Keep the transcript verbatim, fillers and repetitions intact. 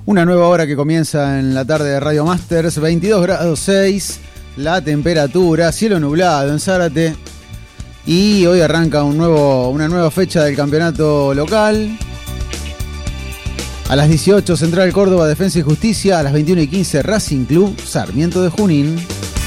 Una nueva hora que comienza en la tarde de Radio Masters, veintidós grados seis, la temperatura, cielo nublado en Zárate. Y hoy arranca un nuevo, una nueva fecha del campeonato local. A las dieciocho, Central Córdoba, Defensa y Justicia. A las veintiuna y quince, Racing Club, Sarmiento de Junín.